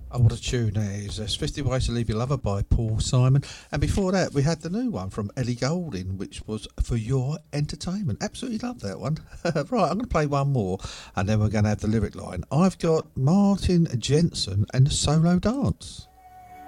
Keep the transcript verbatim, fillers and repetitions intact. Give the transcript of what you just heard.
Oh, what a tune that is. That's fifty Ways to Leave Your Lover by Paul Simon. And before that, we had the new one from Ellie Goulding, which was For Your Entertainment. Absolutely love that one. Right, I'm going to play one more, and then we're going to have the lyric line. I've got Martin Jensen and the Solo Dance.